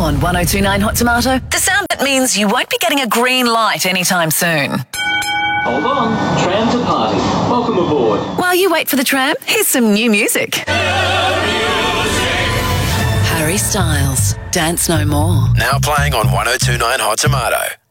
On 1029 Hot Tomato, the sound that means you won't be getting a green light anytime soon. Hold on, tram to party. Welcome aboard. While you wait for the tram, here's some new music. Harry Styles, Dance No More. Now playing on 1029 Hot Tomato.